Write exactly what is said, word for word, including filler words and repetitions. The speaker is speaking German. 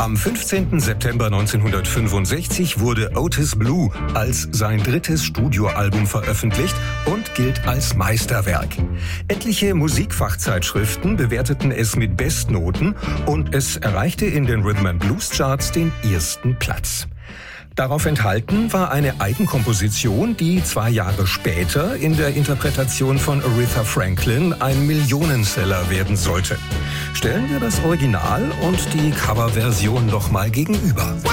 Am fünfzehnten September neunzehnhundertfünfundsechzig wurde Otis Blue als sein drittes Studioalbum veröffentlicht und gilt als Meisterwerk. Etliche Musikfachzeitschriften bewerteten es mit Bestnoten und es erreichte in den Rhythm and Blues Charts den ersten Platz. Darauf enthalten war eine Eigenkomposition, die zwei Jahre später in der Interpretation von Aretha Franklin ein Millionenseller werden sollte. Stellen wir das Original und die Coverversion noch mal gegenüber.